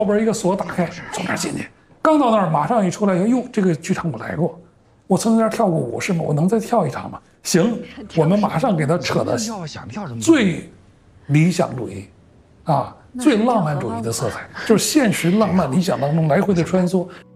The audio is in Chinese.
后边一个锁打开，从那儿进去。刚到那儿，马上一出来，哟，这个剧场我来过，我曾在那儿跳过舞是吗？我能再跳一场吗？行，我们马上给他扯到最理想主义，最浪漫主义的色彩，就是现实、浪漫、理想当中来回的穿梭。